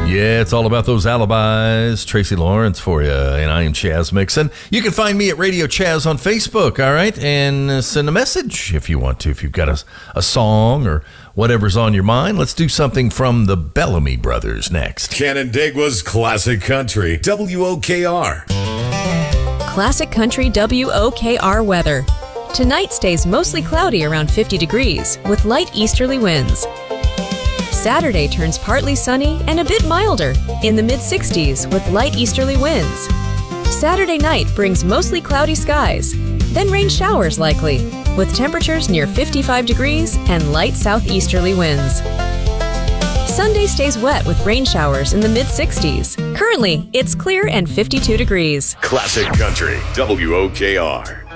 Yeah, it's all about those alibis. Tracy Lawrence for you, and I am Chaz Mixon. You can find me at Radio Chaz on Facebook, all right? And send a message if you want to. If you've got a song or whatever's on your mind, let's do something from the Bellamy Brothers next. Canandaigua's Classic Country, WOKR. Classic Country WOKR weather. Tonight stays mostly cloudy around 50 degrees with light easterly winds. Saturday turns partly sunny and a bit milder in the mid-60s with light easterly winds. Saturday night brings mostly cloudy skies, then rain showers likely, with temperatures near 55 degrees and light southeasterly winds. Sunday stays wet with rain showers in the mid-60s. Currently, it's clear and 52 degrees. Classic Country, WOKR.